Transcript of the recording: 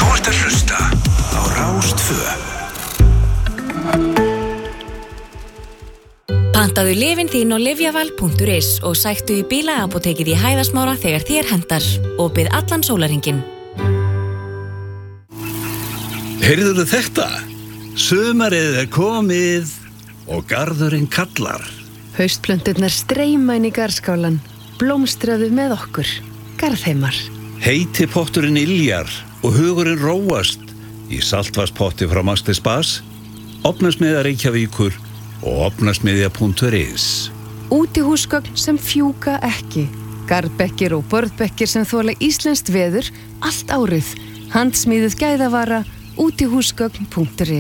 Þú ert að hlusta á Rás 2. Pantaðu lyfin þín á lyfjaval.is og sæktu í bílaapótekið í Hæðasmára þegar þér hentar. Opið allan sólarhringinn. Heyrðuðu þetta? Sumarið er komið og garðurinn kallar. Haustplönturnar streyma inn í garðskálan. Blómstraðu með okkur. Garðheimar. Heiti potturinn yljar og hugurinn róast í saltvarspotti frá Master Spas, Ofnasmiðja Reykjavíkur og ofnasmiðja.is. Útihúsgögn sem fjúka ekki. Garðbekkir og borðbekkir sem þola íslenskt veður allt árið. Handsmíðuð gæðavara. Útihúsgögn.is